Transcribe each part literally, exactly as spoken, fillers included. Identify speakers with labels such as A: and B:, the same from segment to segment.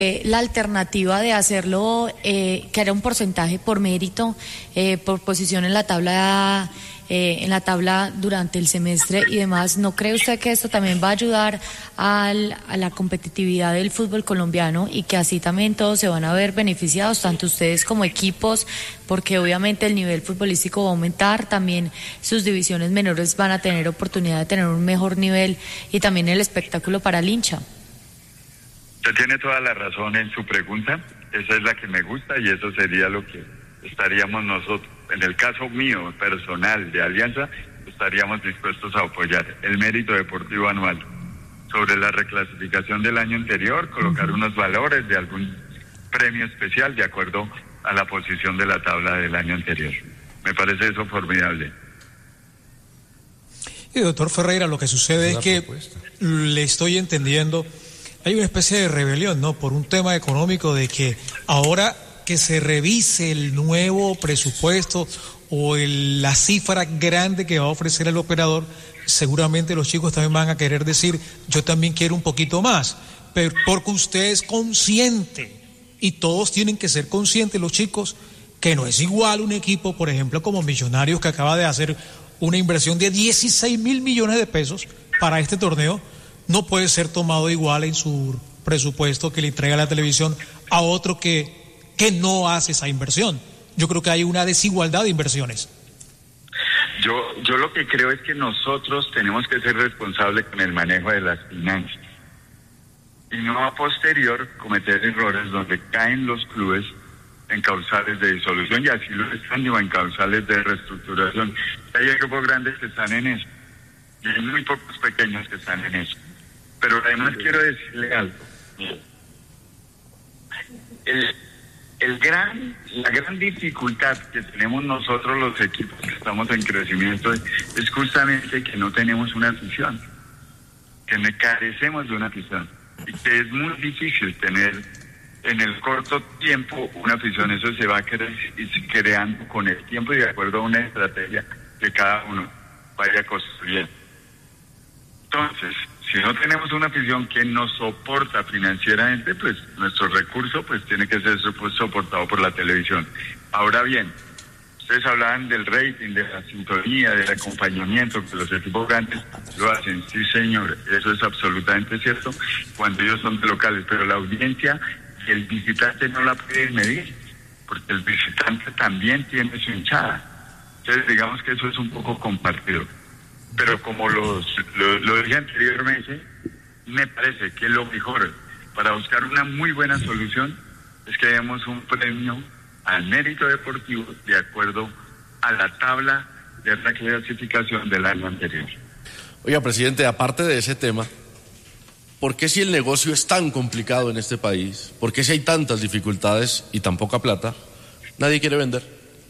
A: Eh, la alternativa de hacerlo, eh, que era un porcentaje por mérito, eh, por posición en la tabla, eh, en la tabla durante el semestre y demás, ¿no cree usted que esto también va a ayudar al, a la competitividad del fútbol colombiano y que así también todos se van a ver beneficiados, tanto ustedes como equipos, porque obviamente el nivel futbolístico va a aumentar, también sus divisiones menores van a tener oportunidad de tener un mejor nivel y también el espectáculo para el hincha?
B: Usted tiene toda la razón en su pregunta, esa es la que me gusta y eso sería lo que estaríamos nosotros, en el caso mío, personal, de Alianza, estaríamos dispuestos a apoyar el mérito deportivo anual sobre la reclasificación del año anterior, colocar unos valores de algún premio especial de acuerdo a la posición de la tabla del año anterior. Me parece eso formidable.
C: Y doctor Ferreira, lo que sucede es, es que propuesta. Le estoy entendiendo... Hay una especie de rebelión, ¿no? Por un tema económico de que ahora que se revise el nuevo presupuesto o el, la cifra grande que va a ofrecer el operador, seguramente los chicos también van a querer decir, yo también quiero un poquito más, pero porque usted es consciente y todos tienen que ser conscientes, los chicos, que no es igual un equipo, por ejemplo, como Millonarios, que acaba de hacer una inversión de dieciséis mil millones de pesos para este torneo, no puede ser tomado igual en su presupuesto que le entrega la televisión a otro que, que no hace esa inversión. Yo creo que hay una desigualdad de inversiones.
B: Yo, yo lo que creo es que nosotros tenemos que ser responsables con el manejo de las finanzas y no a posterior cometer errores donde caen los clubes en causales de disolución y así lo están, o en causales de reestructuración. Hay grupos grandes que están en eso y hay muy pocos pequeños que están en eso. Pero además quiero decirle algo. El, el gran, la gran dificultad que tenemos nosotros los equipos que estamos en crecimiento es, es justamente que no tenemos una afición, que me carecemos de una afición y que es muy difícil tener en el corto tiempo una afición. Eso se va a cre- creando con el tiempo y de acuerdo a una estrategia que cada uno vaya construyendo. Entonces, si no tenemos una afición que nos soporta financieramente, pues nuestro recurso pues tiene que ser pues, soportado por la televisión. Ahora bien, ustedes hablaban del rating, de la sintonía, del acompañamiento, que los equipos grandes lo hacen. Sí, señor, eso es absolutamente cierto cuando ellos son locales, pero la audiencia y el visitante no la puede medir, porque el visitante también tiene su hinchada. Entonces, digamos que eso es un poco compartido. Pero como los, lo, lo dije anteriormente, me parece que lo mejor para buscar una muy buena solución es que demos un premio al mérito deportivo de acuerdo a la tabla de reclasificación del año anterior.
D: Oiga, presidente, aparte de ese tema, ¿por qué si el negocio es tan complicado en este país, por qué si hay tantas dificultades y tan poca plata, nadie quiere vender?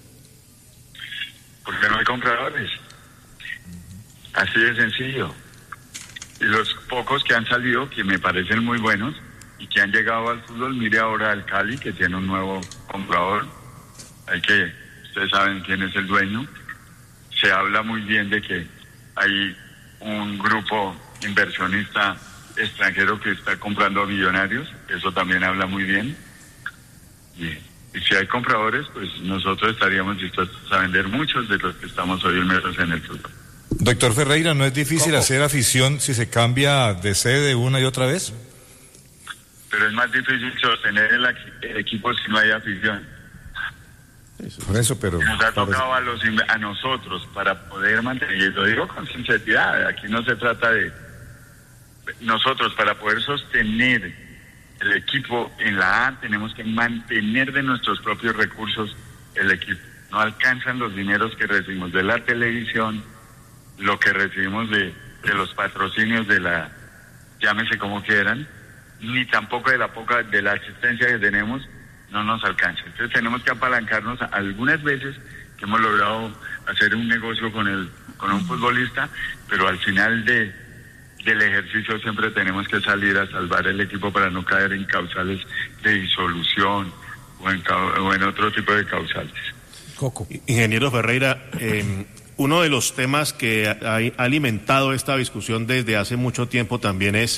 B: Porque no hay compradores. Así de sencillo. Y los pocos que han salido, que me parecen muy buenos, y que han llegado al fútbol, mire ahora al Cali, que tiene un nuevo comprador. Hay que, ustedes saben quién es el dueño. Se habla muy bien de que hay un grupo inversionista extranjero que está comprando a Millonarios. Eso también habla muy bien. Y, y si hay compradores, pues nosotros estaríamos dispuestos a vender muchos de los que estamos hoy inmersos en el fútbol.
E: Doctor Ferreira, ¿no es difícil
B: ¿Cómo?
E: hacer afición si se cambia de sede una y otra vez?
B: Pero es más difícil sostener el, el equipo si no hay afición.
E: Por eso, pero...
B: Nos ha tocado a, los, a nosotros para poder mantener, y lo digo con sinceridad, aquí no se trata de... Nosotros para poder sostener el equipo en la A tenemos que mantener de nuestros propios recursos el equipo. No alcanzan los dineros que recibimos de la televisión, lo que recibimos de, de los patrocinios de la, llámese como quieran, ni tampoco de la poca, de la asistencia que tenemos, no nos alcanza. Entonces tenemos que apalancarnos a, algunas veces que hemos logrado hacer un negocio con el, con un futbolista, pero al final de, del ejercicio siempre tenemos que salir a salvar el equipo para no caer en causales de disolución o en, o en otro tipo de causales.
F: Coco. Ingeniero Ferreira, eh, uno de los temas que ha alimentado esta discusión desde hace mucho tiempo también es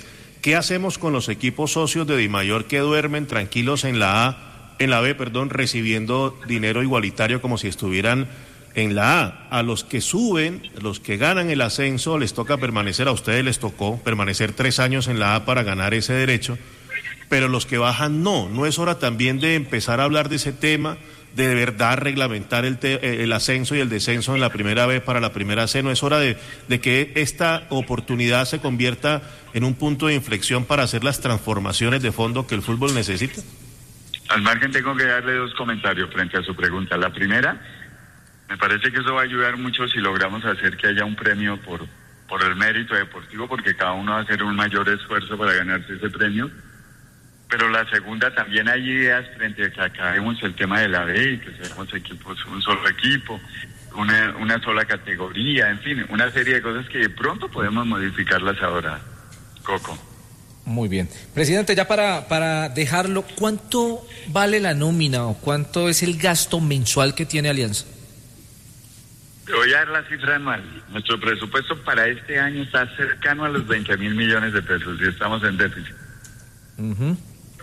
F: ¿Qué hacemos con los equipos socios de Dimayor que duermen tranquilos en la A, en la B, perdón, recibiendo dinero igualitario como si estuvieran en la A? A los que suben, los que ganan el ascenso, les toca permanecer, a ustedes les tocó permanecer tres años en la A para ganar ese derecho, pero los que bajan no. ¿No es hora también de empezar a hablar de ese tema, de, de verdad reglamentar el, te, el ascenso y el descenso en la primera B para la primera C? ¿No es hora de, de que esta oportunidad se convierta en un punto de inflexión para hacer las transformaciones de fondo que el fútbol necesita?
B: Al margen tengo que darle dos comentarios frente a su pregunta. La primera, me parece que eso va a ayudar mucho si logramos hacer que haya un premio por, por el mérito deportivo, porque cada uno va a hacer un mayor esfuerzo para ganarse ese premio. Pero la segunda, también hay ideas frente a que acabemos el tema de la B y que seamos equipos, un solo equipo, una, una sola categoría, en fin, una serie de cosas que de pronto podemos modificarlas ahora, Coco.
G: Muy bien. Presidente, ya para, para dejarlo, ¿cuánto vale la nómina o cuánto es el gasto mensual que tiene Alianza?
B: Te voy a dar la cifra anual. Nuestro presupuesto para este año está cercano a los veinte mil millones de pesos y estamos en déficit.
G: Uh-huh.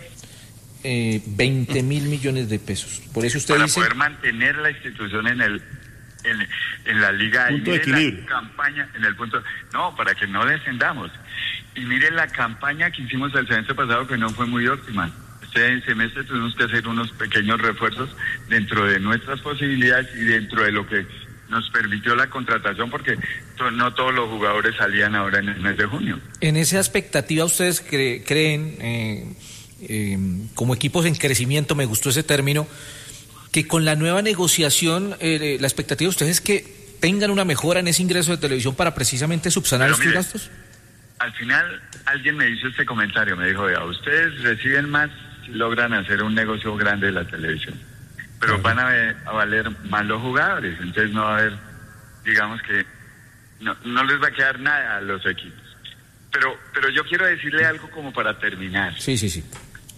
G: Eh, veinte mil millones de pesos. Por eso usted
B: para
G: dice...
B: poder mantener la institución en el en, en la liga
F: punto
B: y
F: de equilibrio.
B: La campaña en el punto, no, para que no descendamos. Y mire la campaña que hicimos el semestre pasado, que no fue muy óptima. Este semestre tuvimos que hacer unos pequeños refuerzos dentro de nuestras posibilidades y dentro de lo que nos permitió la contratación, porque to- no todos los jugadores salían ahora en el mes de junio.
G: En esa expectativa, ¿ustedes cre- creen, eh, eh, como equipos en crecimiento, me gustó ese término, que con la nueva negociación, eh, la expectativa de ustedes es que tengan una mejora en ese ingreso de televisión para precisamente subsanar
B: Pero
G: estos
B: mire,
G: gastos?
B: Al final, alguien me hizo este comentario, me dijo, vea, ustedes reciben más si logran hacer un negocio grande de la televisión, pero van a, ver, a valer más los jugadores, entonces no va a haber, digamos que, no, no les va a quedar nada a los equipos. Pero, pero yo quiero decirle algo como para terminar.
G: Sí, sí, sí.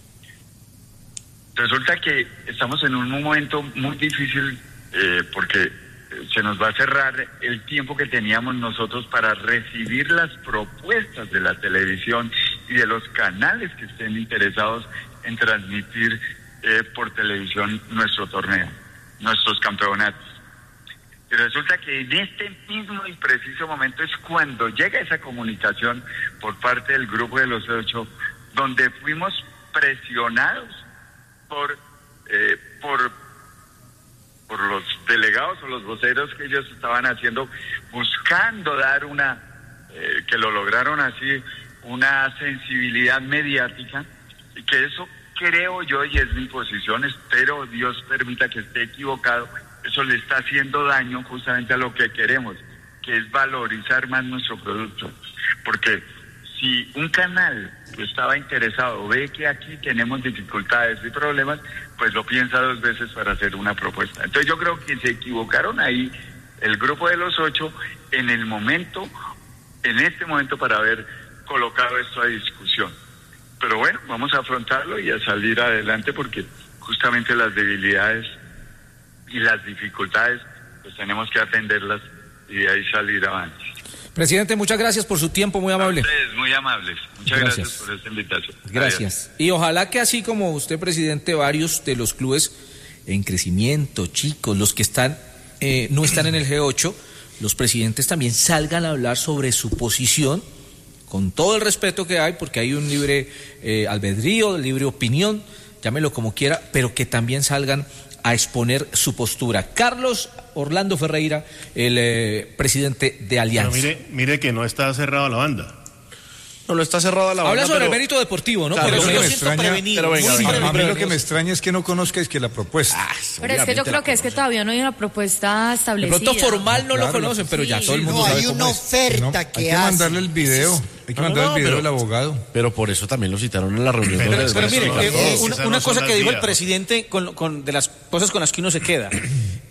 B: Resulta que estamos en un momento muy difícil eh, porque se nos va a cerrar el tiempo que teníamos nosotros para recibir las propuestas de la televisión y de los canales que estén interesados en transmitir eh, por televisión nuestro torneo, nuestros campeonatos. Y resulta que en este mismo y preciso momento es cuando llega esa comunicación por parte del grupo de los ocho, donde fuimos presionados por eh, por por los delegados o los voceros que ellos estaban haciendo, buscando dar una, eh, que lo lograron así, una sensibilidad mediática, y que eso creo yo, y es mi posición, espero Dios permita que esté equivocado, eso le está haciendo daño justamente a lo que queremos, que es valorizar más nuestro producto, porque si un canal que estaba interesado ve que aquí tenemos dificultades y problemas, pues lo piensa dos veces para hacer una propuesta. Entonces yo creo que se equivocaron ahí el grupo de los ocho en el momento, en este momento, para haber colocado esto a discusión. Pero bueno, vamos a afrontarlo y a salir adelante, porque justamente las debilidades y las dificultades pues tenemos que atenderlas y de ahí salir avante.
G: Presidente, muchas gracias por su tiempo, muy amable.
B: A ustedes, muy amables. Muchas gracias,
G: Gracias.
B: por esta invitación.
G: Gracias. Y ojalá que así como usted, presidente, varios de los clubes en crecimiento, chicos, los que están eh, no están en el G ocho, los presidentes también salgan a hablar sobre su posición, con todo el respeto que hay, porque hay un libre eh, albedrío, libre opinión, llámelo como quiera, pero que también salgan a exponer su postura. Carlos Orlando Ferreira, el eh, presidente de Alianza.
F: Pero mire, mire que no está cerrada la banda.
D: No, no está cerrada la banda.
G: Habla sobre
D: pero...
G: el mérito deportivo, ¿no?
E: Claro,
G: Pero
E: lo que
G: yo
E: me
G: siento
E: extraña-
G: prevenido.
D: pero venga,
G: muy
D: venga.
E: A mí
G: prevenido.
E: lo que me extraña es que no conozcáis que la propuesta.
D: Ah,
A: Pero es que yo creo que es que todavía no hay una propuesta
G: De
A: establecida.
G: pronto formal no
E: Claro,
G: lo conocen, pero ya
A: sí.
G: todo el mundo
H: No,
G: sabe
H: hay
G: cómo
H: una
G: es.
H: oferta
E: No, hay
H: que
E: que
H: hace.
E: mandarle el video. Hay que
D: No,
E: mandarle
D: no,
E: el video
D: pero-
E: del abogado.
D: Pero por eso también lo citaron en la reunión.
I: Pero,
D: donde
I: pero
D: les
I: mire,
D: van a
I: eh,
D: explicar
I: eh,
D: todo.
I: una,
F: Esas
I: una
F: no son
I: cosa
F: las
I: que dijo el
F: vías.
I: presidente con, con de las cosas con las que uno se queda.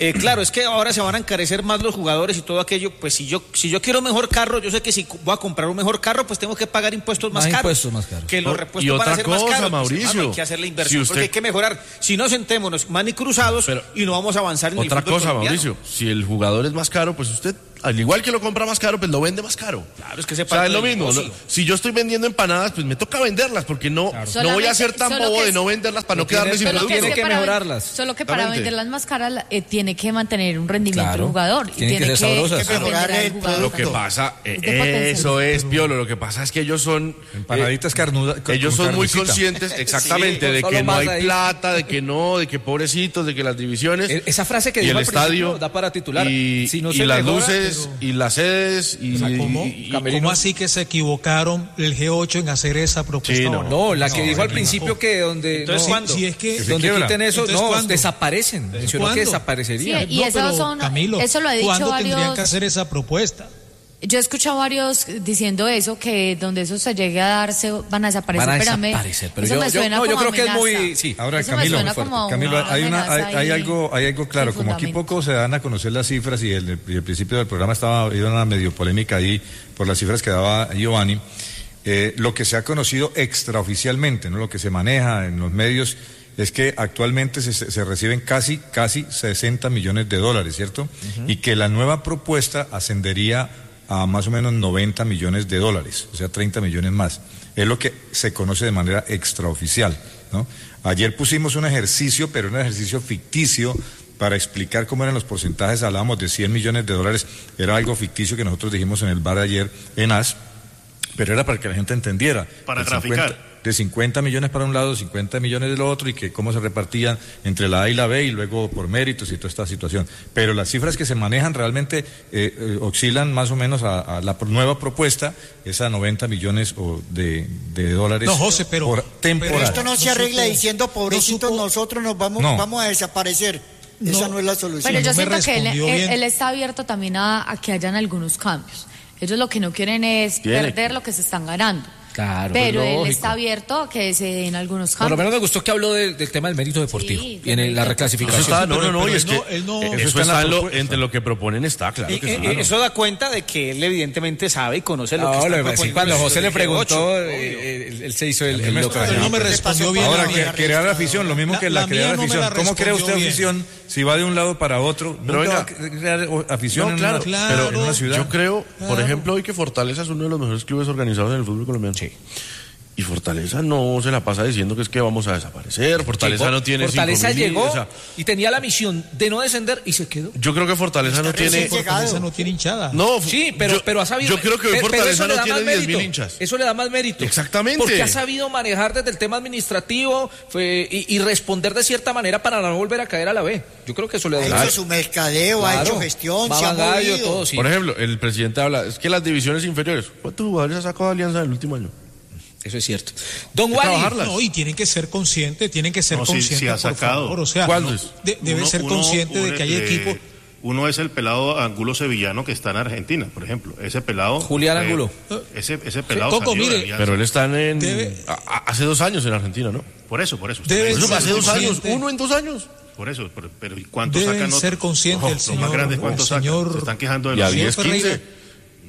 G: Eh, claro, es que ahora se van a encarecer más los jugadores y todo aquello. Pues si yo si yo quiero un mejor carro, yo sé que si voy a comprar un mejor carro, pues tengo que pagar impuestos más,
H: más
G: caros.
H: Impuestos más caros.
G: Que los repuestos
D: y otra
G: van a ser
D: cosa,
G: más caros.
D: Mauricio,
G: Pues, hermano, hay que hacer la inversión
D: si usted...
G: porque hay que mejorar. Si no, sentémonos más ni cruzados pero, y no vamos a avanzar en
D: otra
G: el fútbol
D: cosa,
G: colombiano.
D: Mauricio, si el jugador es más caro, pues usted, al igual que lo compra más caro, pues lo vende más caro.
G: Claro, es que se
D: o sea, es lo mismo. ¿no? Si yo estoy vendiendo empanadas, pues me toca venderlas, porque no, claro. no voy a ser tan bobo
A: que,
D: de no venderlas para no quedarme sin producto.
H: Tiene
A: que,
H: que
A: para,
H: mejorarlas.
A: Solo que para venderlas más caras eh, tiene que mantener un rendimiento
H: claro.
A: el jugador. Y
H: tiene,
A: tiene
H: que,
A: que,
H: que,
A: que mejorar el
D: jugador. Lo que pasa, eh, es eso es, Piolo, lo que pasa es que ellos son...
E: Empanaditas eh, carnudas.
D: Ellos son muy
E: carnecita.
D: conscientes, exactamente, sí, de que no hay ahí. plata, de que no, de que pobrecitos, de que las divisiones...
G: Esa frase que
D: y
G: dijo
D: el estadio
G: da para titular.
D: Y,
G: si no
D: y
G: se
D: las
G: mejora,
D: luces,
G: pero...
D: y las sedes, y...
C: O sea, ¿cómo?
D: Y, y,
C: ¿Cómo así que se equivocaron el G ocho en hacer esa propuesta?
D: Sí, no,
G: no, la que
C: no,
G: dijo
C: no,
G: al principio
C: no.
G: que donde
C: Entonces,
G: no,
C: si, si es que,
G: que donde quiten eso,
C: Entonces,
G: no,
C: ¿cuándo?
G: desaparecen. Mencionó que desaparecería.
A: Sí, y
C: no,
A: eso son,
C: Camilo,
A: eso lo ha dicho
C: ¿cuándo
A: varios...
C: tendrían que hacer esa propuesta?
A: Yo he escuchado varios diciendo eso, que donde eso se llegue a darse van a desaparecer.
G: Van a
A: pero
G: desaparecer,
A: me,
G: pero
A: eso
G: yo,
A: me
G: yo,
A: suena
G: no, yo
A: como
G: creo
A: amenaza.
G: que es muy... Sí.
E: Ahora,
A: Eso
E: Camilo,
A: me suena como
E: Camilo
A: una
E: hay, una, hay, hay, algo, hay algo claro, como aquí
A: fundamento.
E: poco se dan a conocer las cifras y el, y el principio del programa estaba habido una medio polémica ahí por las cifras que daba Giovanni, eh, lo que se ha conocido extraoficialmente, ¿no? Lo que se maneja en los medios es que actualmente se, se reciben casi, casi sesenta millones de dólares, ¿cierto? Uh-huh. Y que la nueva propuesta ascendería a más o menos noventa millones de dólares, o sea, treinta millones más. Es lo que se conoce de manera extraoficial, ¿no? Ayer pusimos un ejercicio, pero un ejercicio ficticio, para explicar cómo eran los porcentajes. Hablábamos de cien millones de dólares, era algo ficticio que nosotros dijimos en el bar ayer en A S, pero era para que la gente entendiera.
F: Para graficar.
E: De cincuenta millones para un lado, cincuenta millones del otro, y que cómo se repartían entre la A y la B, y luego por méritos y toda esta situación. Pero las cifras que se manejan realmente eh, eh, oscilan más o menos a, a la nueva propuesta, es a noventa millones o de, de dólares
C: no, José, pero,
E: por temporada.
I: Pero esto no se
C: no
I: arregla
C: supo,
I: diciendo, pobrecitos, no nosotros nos vamos, no. vamos a desaparecer.
C: No,
I: esa no es la solución.
A: Pero yo
C: no
A: siento que él, él, él está abierto también a, a que hayan algunos cambios. Ellos lo que no quieren es
D: Tiene.
A: perder lo que se están ganando.
G: Claro,
A: pero
G: lógico.
A: él está abierto a que se den algunos cambios.
G: Por lo menos me gustó que habló del, del tema del mérito deportivo
A: Sí,
G: y en el, la reclasificación.
D: Eso está, no, no, no, y es
C: no,
D: que
C: no,
D: eso,
E: eso
D: está,
E: está en la
D: lo,
E: propuesta.
D: entre lo que proponen está, claro
G: Y,
D: que
G: y,
D: claro.
G: Eso da cuenta de que él evidentemente sabe y conoce lo
H: No,
G: que está
H: lo que
G: proponiendo.
H: sí, cuando José le preguntó,
G: eh,
H: eh, él, él se hizo el, el
E: me
H: loco.
C: Pero no me respondió bien.
E: Ahora,
C: a mí.
E: que crear la afición, lo mismo
C: La-
E: que la,
C: la
E: crear
C: mía
E: la
C: no me
E: afición.
C: la
E: ¿Cómo crea usted
C: respondió
E: afición si va de un lado para otro?
D: Pero
E: Nunca
D: venga.
E: va a crear afición
D: No,
E: en,
D: claro,
E: una,
C: claro.
E: en una ciudad.
D: Yo creo, por
C: Claro.
D: ejemplo, hoy que Fortaleza es uno de los mejores clubes organizados en el fútbol colombiano.
G: Sí.
D: Y Fortaleza no se la pasa diciendo que es que vamos a desaparecer. Fortaleza
G: Llegó,
D: no tiene
G: Fortaleza
D: cinco mil,
G: llegó
D: o sea,
G: y tenía la misión de no descender y se quedó.
D: yo creo que Fortaleza no
I: Está
D: tiene...
I: recién llegado.
C: Fortaleza no tiene hinchada.
D: No,
G: Sí, pero,
D: yo,
G: pero ha sabido.
D: Yo creo que hoy
G: pero
D: Fortaleza
G: eso le
D: no
G: da
D: tiene
G: más
D: diez
G: mérito.
D: mil hinchas.
G: Eso le da más mérito.
D: Exactamente.
G: Porque ha sabido manejar desde el tema administrativo fue, y, y responder de cierta manera para no volver a caer a la B. Yo creo que eso le da
I: Ha
G: más.
I: hecho su mercadeo, ha hecho gestión, se ha
G: Babangallo,
I: movido.
G: todo, sí.
D: Por ejemplo, el presidente habla, es que las divisiones inferiores, ¿cuántos jugadores ha sacado de Alianza en el último año?
G: Eso es cierto. Don
D: que
G: Wally,
D: trabajarlas.
C: No, y tienen que ser conscientes, tienen que ser
F: No, sí,
C: conscientes,
F: sí ha
C: por
F: sacado.
C: favor. O sea,
D: ¿Cuántos?
C: de- debe
F: Uno-
C: ser
F: uno-
C: consciente de
F: uno,
C: que hay
F: eh,
C: equipos.
F: Uno es el pelado Angulo sevillano que está en Argentina, por ejemplo. Ese pelado.
G: Julián
F: eh,
G: Angulo.
F: Ese, ese pelado.
C: Coco,
F: salió de
C: mire,
F: Alianza.
D: Pero él está en...
C: Debe-
D: a- a- hace dos años en Argentina, ¿no?
F: Por eso, por eso. usted
C: Debe
F: me dice-
D: Eso
C: ser
D: hace dos años,
C: consciente.
D: uno en dos años.
F: Por eso, pero, pero ¿y cuántos
C: Deben
F: sacan otros?
C: ser conscientes el
F: Los
C: señor-
F: más grandes,
C: el
F: ¿cuántos sacan?
C: señor-
F: Se están quejando de
D: Y a
F: los
D: diez,
C: Ferreira-
D: quince.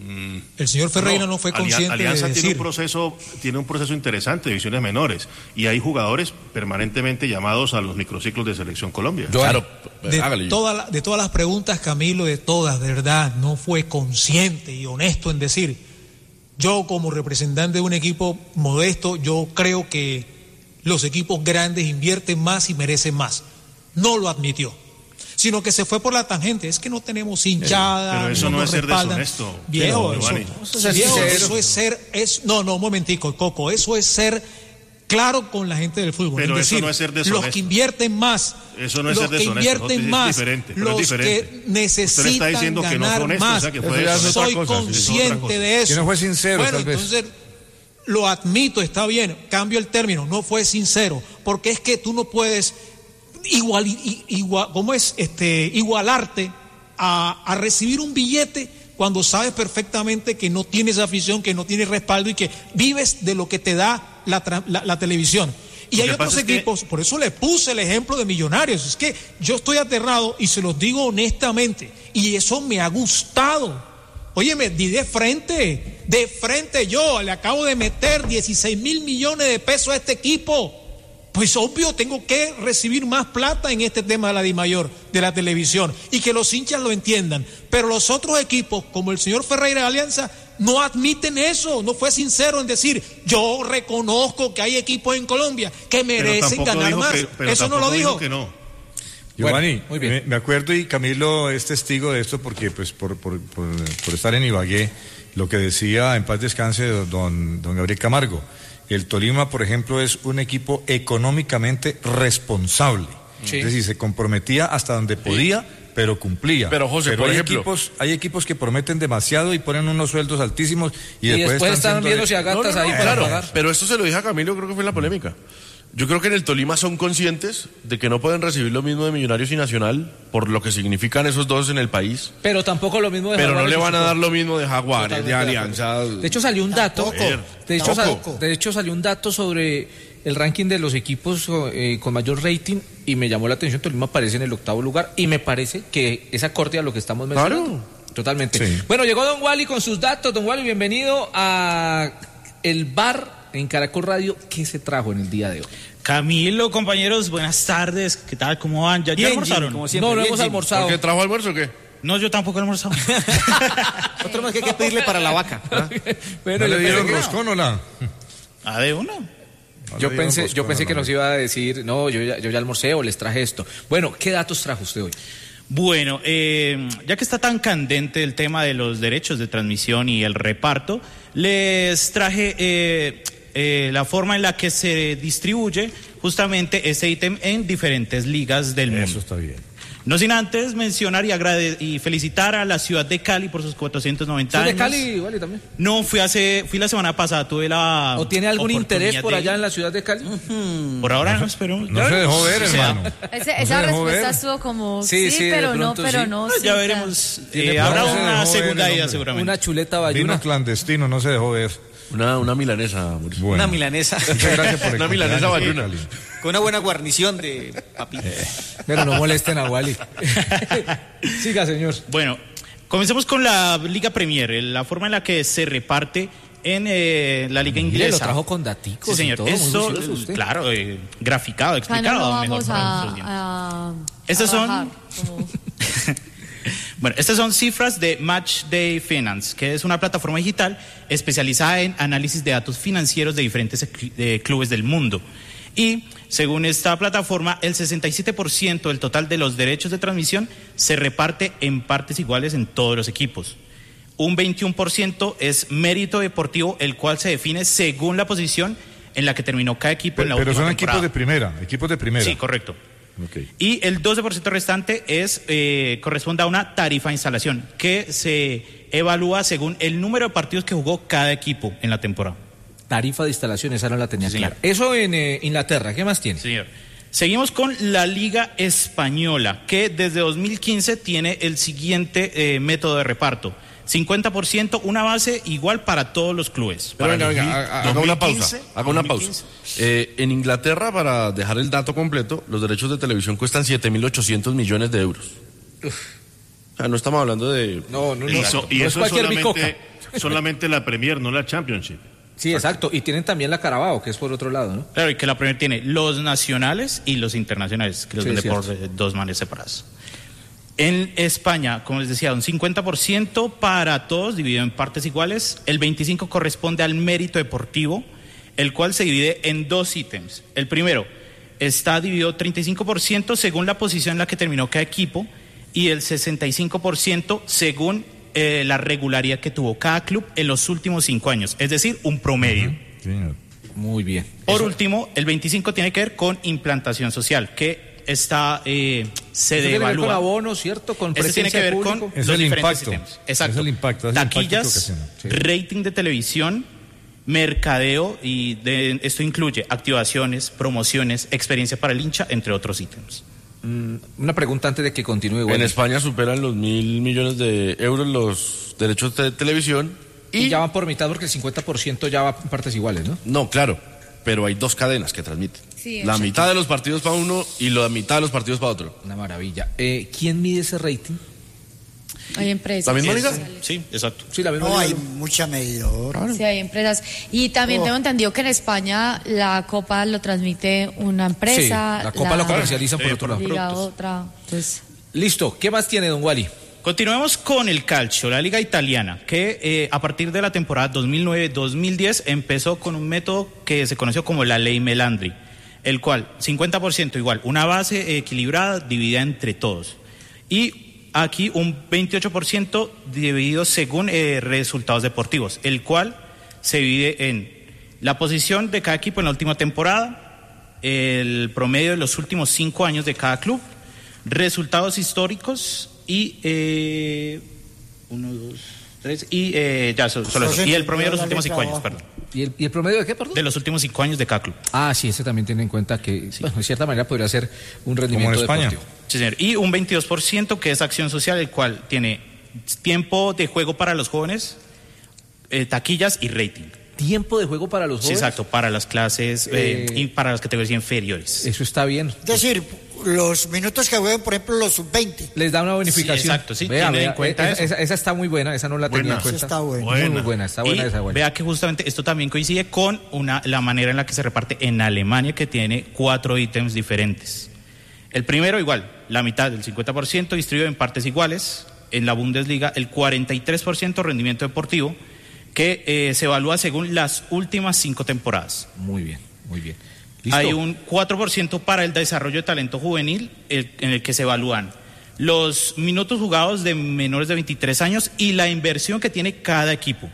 C: El señor Ferreira no, fue
F: Ali-
C: consciente
F: Alianza
C: de
F: tiene
C: decir.
F: un proceso, tiene un proceso interesante de divisiones menores y hay jugadores permanentemente llamados a los microciclos de Selección Colombia.
D: Claro,
C: De,
D: hágale.
C: toda la- de todas las preguntas, Camilo, de todas, de verdad, no fue consciente y honesto en decir, yo como representante de un equipo modesto, yo creo que los equipos grandes invierten más y merecen más. No lo admitió, sino que se fue por la tangente, es que no tenemos hinchada.
F: Pero eso no
C: nos
F: es ser
C: respaldan.
F: deshonesto,
C: Viejo,
F: Giovanni.
C: eso,
G: Eso es ser
C: viejo,
G: sincero.
C: eso es ser, es, no, no, un momentico, Coco, eso es ser claro con la gente del fútbol.
F: Pero
C: es
F: eso
C: decir,
F: no es ser
C: los
F: deshonesto.
C: que invierten más,
F: Eso no es
C: los
F: ser
C: que
F: deshonesto,
C: invierten
F: es
C: más,
F: diferente, pero es
C: los
F: diferente.
C: que
F: Usted le
C: necesitan
F: está diciendo que no
C: ganar
F: fue honesto, o
C: más.
F: sea, que fue
D: Eso ya es
F: deshonesto.
D: otra
C: Soy
D: cosa, sí, es
F: otra
C: consciente
F: cosa.
C: de eso.
E: Que no fue sincero,
C: Bueno,
E: tal vez.
C: entonces lo admito, está bien, cambio el término, no fue sincero, porque es que tú no puedes igual, i- igual ¿cómo es? Este, igualarte a, a recibir un billete cuando sabes perfectamente que no tienes afición, que no tienes respaldo y que vives de lo que te da la, tra- la, la televisión. Y hay otros equipos, que... por eso le puse el ejemplo de Millonarios. Es que yo estoy aterrado y se los digo honestamente, y eso me ha gustado. Óyeme, di de frente, de frente yo, le acabo de meter dieciséis mil millones de pesos a este equipo. Pues obvio, tengo que recibir más plata en este tema de la DIMAYOR, de la televisión, y que los hinchas lo entiendan. Pero los otros equipos, como el señor Ferreira de Alianza, no admiten eso, no fue sincero en decir, yo reconozco que hay equipos en Colombia que merecen ganar más. Que, eso no lo dijo.
F: Que no.
E: Giovanni, bueno, muy bien. Me, me acuerdo, y Camilo es testigo de esto, porque pues por, por, por, por estar en Ibagué, lo que decía en paz descanse don, don Gabriel Camargo. El Tolima, por ejemplo, es un equipo económicamente responsable. Sí. Es decir, se comprometía hasta donde podía, sí, pero cumplía.
D: Pero, José,
E: pero
D: por
E: hay
D: ejemplo...
E: Equipos, hay equipos que prometen demasiado y ponen unos sueldos altísimos y,
G: y
E: después,
G: después están, están viéndose
E: de...
G: a gatas no, no,
D: ahí
G: no,
D: para
G: claro,
D: pagar. Pero esto se lo dije a Camilo, creo que fue en la polémica. Yo creo que en el Tolima son conscientes de que no pueden recibir lo mismo de Millonarios y Nacional por lo que significan esos dos en el país.
G: Pero tampoco lo mismo de
D: Pero
G: Jaguares.
D: Pero no le van a dar lo mismo de Jaguares, de Alianza.
G: De hecho salió un dato. De hecho, sal, de hecho salió un dato sobre el ranking de los equipos eh, con mayor rating y me llamó la atención. Tolima aparece en el octavo lugar y me parece que es acorde a lo que estamos mencionando. Claro. Totalmente. Sí. Bueno, llegó Don Wally con sus datos. Don Wally, bienvenido a el bar en Caracol Radio. ¿Qué se trajo en el día de hoy?
J: Camilo, compañeros, buenas tardes. ¿Qué tal? ¿Cómo van? ¿Ya,
G: bien,
J: ¿ya almorzaron?
G: Como siempre, no, no hemos almorzado.
D: ¿Por qué trajo almuerzo o qué?
J: No, yo tampoco he almorzado.
G: Otro más que hay que pedirle para la vaca. ¿Ah?
E: Bueno, ¿no le dieron roscón o la?
J: ¿Ah, de uno?
G: No yo pensé, yo pensé que nos iba a decir, no, yo ya, yo ya almorcé o les traje esto. Bueno, ¿qué datos trajo usted hoy?
J: Bueno, eh, ya que está tan candente el tema de los derechos de transmisión y el reparto, les traje eh, eh, la forma en la que se distribuye justamente ese ítem en diferentes ligas del mundo.
E: Eso está bien.
J: No sin antes mencionar y, agrade- y felicitar a la ciudad de Cali por sus cuatrocientos noventa años.
G: ¿De Cali, vale, también?
J: No, fui hace, fui la semana pasada, tuve la...
G: ¿O tiene algún interés por allá de... en la ciudad de Cali?
J: Uh-huh. Por ahora no, espero.
E: No, no se dejó ver, hermano.
A: Ese, esa
E: no
A: respuesta ver. estuvo como, sí, sí, sí pero no, pero
E: sí.
A: no.
J: no
A: sí,
J: ya veremos. Eh, habrá
E: no
J: una segunda
E: ver,
J: ida seguramente.
G: Una chuleta bayuna.
E: Vino clandestino, no se dejó ver.
D: Una, una milanesa.
G: Bueno. Una milanesa.
E: Muchas gracias por el
D: Una milanesa bayuna.
G: Con una buena guarnición de papi. Eh, pero no molesten a Wally. Siga, señor.
J: Bueno, comencemos con la Liga Premier, la forma en la que se reparte en eh, la Liga Inglesa.
G: Lo trajo con daticos.
J: Sí, señor.
G: Y todo,
J: Esto, claro, eh, graficado, explicado.
A: Ah, no, no
J: mejor
A: vamos a, a,
J: Estas
A: a
J: son...
A: como...
J: Bueno, estas son cifras de Match Day Finance, que es una plataforma digital especializada en análisis de datos financieros de diferentes de clubes del mundo. Y según esta plataforma, el sesenta y siete por ciento del total de los derechos de transmisión se reparte en partes iguales en todos los equipos. Un veintiuno por ciento es mérito deportivo, el cual se define según la posición en la que terminó cada equipo
E: pero,
J: en la
E: pero
J: última
E: son
J: temporada.
E: equipos de primera, equipos de primera.
J: Sí, correcto.
E: Okay.
J: Y el doce por ciento restante es eh, corresponde a una tarifa de instalación que se evalúa según el número de partidos que jugó cada equipo en la temporada.
G: Tarifa de instalación, esa no la tenía
J: sí,
G: clara. Eso en eh, Inglaterra, ¿qué más tiene?
J: Señor. Seguimos con la Liga Española, que desde dos mil quince tiene el siguiente eh, método de reparto. cincuenta por ciento, una base igual para todos los clubes.
D: Pero venga, venga, haga una pausa. Haga una pausa. Eh, en Inglaterra, para dejar el dato completo, los derechos de televisión cuestan siete mil ochocientos millones de euros. Uf. O sea, no estamos hablando de...
F: No, no, no. Y eso, y
G: no
F: eso
G: es
F: es solamente, solamente la Premier, no la Championship.
G: Sí, exacto. Y tienen también la Carabao, que es por otro lado, ¿no?
J: Claro, y que la Premier tiene los nacionales y los internacionales, que los sí, vende por dos maneras separadas. En España, como les decía, un cincuenta por ciento para todos, dividido en partes iguales. El veinticinco por ciento corresponde al mérito deportivo, el cual se divide en dos ítems. El primero está dividido treinta y cinco por ciento según la posición en la que terminó cada equipo y el sesenta y cinco por ciento según eh, la regularidad que tuvo cada club en los últimos cinco años, es decir, un promedio.
E: Uh-huh. Sí.
G: Muy bien.
J: Por
G: Eso...
J: último, el veinticinco por ciento tiene que ver con implantación social, que está eh, se
G: Eso
J: devalúa.
G: Tiene que ver con abonos, ¿cierto? Con
J: Esto tiene que ver
G: público.
J: con
E: es
J: los
E: el
J: diferentes
E: impacto.
J: sistemas. Exacto.
E: Es el impacto. Es
J: Taquillas,
E: el impacto que
J: sí. Rating de televisión, mercadeo, y de, esto incluye activaciones, promociones, experiencia para el hincha, entre otros ítems.
G: Mm, una pregunta antes de que continúe.
D: En bueno. España superan los mil millones de euros los derechos de televisión.
G: Y, y ya van por mitad porque el cincuenta por ciento ya va en partes iguales, ¿no?
D: No, claro. pero hay dos cadenas que transmiten.
A: Sí,
D: la
A: exacto.
D: mitad de los partidos para uno y la mitad de los partidos para otro.
G: Una maravilla. Eh, ¿Quién mide ese rating?
A: Hay empresas.
D: ¿La misma liga?
J: Sí, exacto.
G: Sí, la misma
I: No,
G: liga.
I: hay mucha medidora.
A: Sí, hay empresas. Y también
I: Oh.
A: tengo entendido que en España la Copa lo transmite una empresa.
G: Sí, la Copa lo comercializan por
J: eh,
G: otro lado.
A: Liga
J: productos.
A: otra. Pues,
G: Listo. ¿Qué más tiene, don Wally?
J: Continuemos con el calcio, la liga italiana, que eh, a partir de la temporada dos mil nueve dos mil diez empezó con un método que se conoció como la ley Melandri, el cual cincuenta por ciento igual, una base equilibrada dividida entre todos. Y aquí un veintiocho por ciento dividido según eh, resultados deportivos, el cual se divide en la posición de cada equipo en la última temporada, el promedio de los últimos cinco años de cada club, resultados históricos y eh, uno, dos, tres y eh, ya so- solo eso. Y el promedio de los últimos cinco años, perdón.
G: ¿Y el, y el promedio de qué, perdón?
J: De los últimos cinco años de cada club.
G: Ah, sí, ese también tiene en cuenta que, bueno, de cierta manera podría ser un rendimiento
E: Como en España.
G: deportivo.
J: Sí, señor. Y un veintidós por ciento que es acción social, el cual tiene tiempo de juego para los jóvenes, eh, taquillas y rating.
G: Tiempo de juego para los
J: Sí,
G: jóvenes.
J: exacto, para las clases eh,
G: Eh,
J: y para las categorías inferiores.
G: Eso está bien.
I: Es decir, los minutos que juegan, por ejemplo, los sub veinte.
G: Les da una bonificación.
J: Sí, exacto, sí,
G: Vea,
J: tiene
G: vea,
J: en cuenta
G: esa,
J: eso.
G: esa- esa está muy buena, esa no la tenía en
F: Buena.
G: cuenta.
I: Esa está buena.
G: Muy, muy buena, está buena
J: y
G: esa buena.
J: vea que justamente esto también coincide con una, la manera en la que se reparte en Alemania, que tiene cuatro ítems diferentes. El primero, igual, la mitad, el cincuenta por ciento distribuido en partes iguales. En la Bundesliga, el cuarenta y tres por ciento rendimiento deportivo, que eh, se evalúa según las últimas cinco temporadas.
G: Muy bien, muy bien. ¿Listo?
J: Hay un cuatro por ciento para el desarrollo de talento juvenil, el- en el que se evalúan los minutos jugados de menores de veintitrés años y la inversión que tiene cada equipo.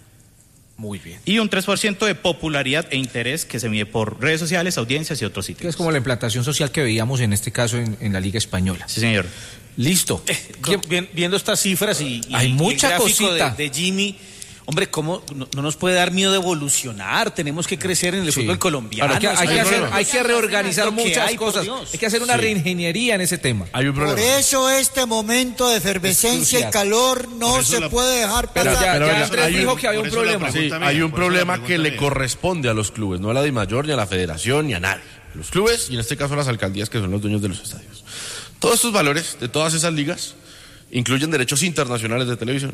G: Muy bien.
J: Y un tres por ciento de popularidad e interés que se mide por redes sociales, audiencias y otros
G: Que es
J: sitios.
G: como la implantación social que veíamos en este caso en, en la Liga Española.
J: Sí, señor.
G: Listo.
K: Con- vi- viendo estas cifras y, y-
G: Hay
K: y el
G: mucha
K: gráfico
G: cosita.
K: de, de Jimmy, hombre, ¿cómo no, no nos puede dar miedo de evolucionar? Tenemos que crecer en el
G: Sí.
K: fútbol colombiano.
G: Claro, hay, que, hay, que hacer- hay que reorganizar
K: Lo que
G: muchas
K: hay, por
G: cosas.
K: Dios.
G: Hay que hacer una
D: Sí.
G: reingeniería en ese tema.
D: Hay un
I: Por
D: problema.
I: eso este momento de efervescencia y
G: crucial.
I: calor no
F: Por eso
I: se
F: la-
I: puede dejar
G: Pero
I: pasar.
G: ya,
D: pero
G: ya
D: venga,
G: Andrés
D: hay un-
G: dijo que había
F: por
G: un
F: eso la
G: problema.
D: Sí,
F: pregunta mía,
D: hay un
F: por eso la
D: problema
F: pregunta
D: que le
F: mía.
D: corresponde a los clubes, no a la DIMAYOR, ni a la federación, ni a nadie. Los clubes y en este caso a las alcaldías que son los dueños de los estadios. Todos estos valores de todas esas ligas incluyen derechos internacionales de televisión.